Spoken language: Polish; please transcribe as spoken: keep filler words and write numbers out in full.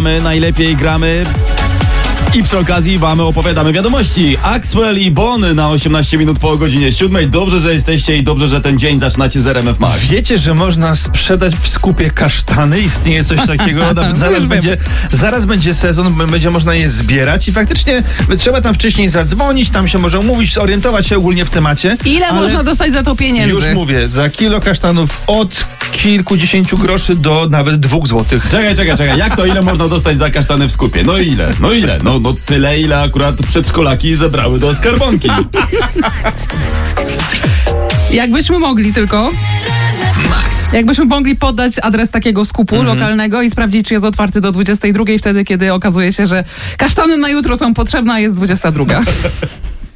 gramy, najlepiej gramy. I przy okazji wam opowiadamy wiadomości. Axwell i Bon na osiemnaście minut po godzinie siódmej. Dobrze, że jesteście i dobrze, że ten dzień zaczynacie z R M F Max. Wiecie, że można sprzedać w skupie kasztany? Istnieje coś takiego. zaraz, będzie, zaraz będzie sezon, będzie można je zbierać i faktycznie trzeba tam wcześniej zadzwonić, tam się może umówić, zorientować się ogólnie w temacie. Ile można dostać za to pieniędzy? Już mówię, za kilo kasztanów od kilkudziesięciu groszy do nawet dwóch złotych. Czekaj, czekaj, czekaj. Jak to ile można dostać za kasztany w skupie? No ile? No ile? No, no tyle, ile akurat przedszkolaki zebrały do skarbonki. Jakbyśmy mogli tylko... Jakbyśmy mogli podać adres takiego skupu mm-hmm. lokalnego i sprawdzić, czy jest otwarty do dwudziestej drugiej, wtedy, kiedy okazuje się, że kasztany na jutro są potrzebne, a jest dwudziesta druga.